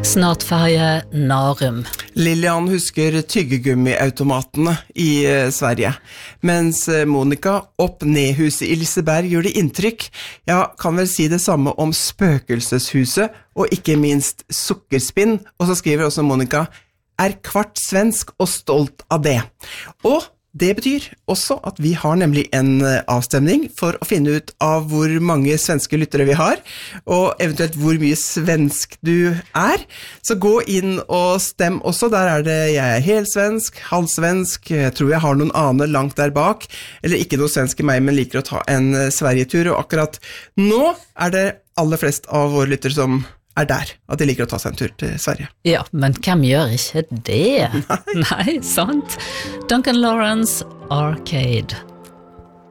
Snart feier Narum. Lilian husker tyggegummiautomatene i Sverige, mens Monica opp-ned-huset i Liseberg gjør det inntrykk. Ja, kan vel si det samme om spøkelseshuset, og ikke minst sukkerspinn. Og så skriver også Monica, kvart svensk og stolt av det. Og det betyr også at vi har nemlig en avstemning for å finne ut av hvor mange svenske lyttere vi har, og eventuelt hvor mye svensk du er. Så gå inn og stem også, der det jeg helsvensk, halvsvensk, jeg tror jeg har noen aner langt der bak, eller ikke noe svensk i meg, men liker å ta en Sverigetur, og akkurat nå det aller flest av våre lyttere som der, at de liker å ta seg en tur til Sverige. Ja, men hvem gjør ikke det? Nei, sant? Duncan Lawrence, Arcade.